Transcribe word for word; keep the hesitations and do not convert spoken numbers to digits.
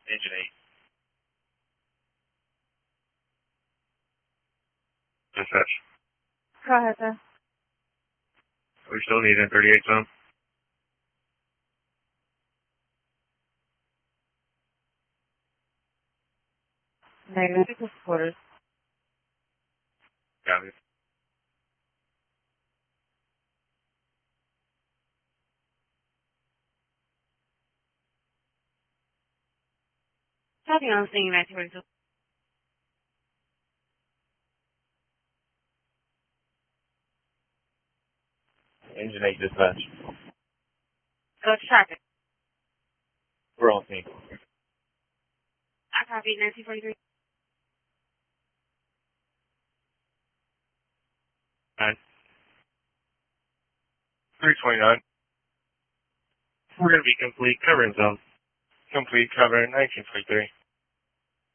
Engine eight. Dispatch. Go ahead, sir. We still need a thirty-eight zone. Negative six quarters. Copy. Copy on scene, nineteen forty-two. Engine eight dispatch. Go to traffic. We're on scene. I copy nineteen forty-three. Nine. three twenty-nine. We're going to be complete covering zone. Complete cover nineteen forty-three.